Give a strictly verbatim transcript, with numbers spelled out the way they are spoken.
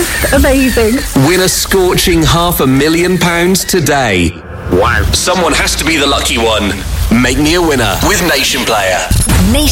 just amazing. Win a scorching half a million pounds today. Wow. Someone has to be the lucky one. Make me a winner with Nation Player. Nation.